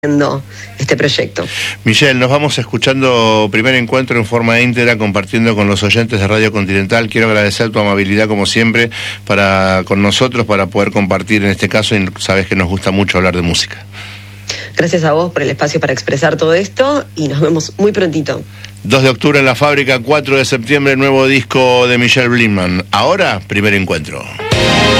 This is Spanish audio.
este proyecto. Michelle, nos vamos escuchando Primer Encuentro en forma íntegra, compartiendo con los oyentes de Radio Continental. Quiero agradecer tu amabilidad como siempre con nosotros, para poder compartir en este caso, y sabes que nos gusta mucho hablar de música. Gracias a vos por el espacio para expresar todo esto y nos vemos muy prontito. 2 de octubre en La Fábrica, 4 de septiembre nuevo disco de Michelle Blindman. Ahora, Primer Encuentro.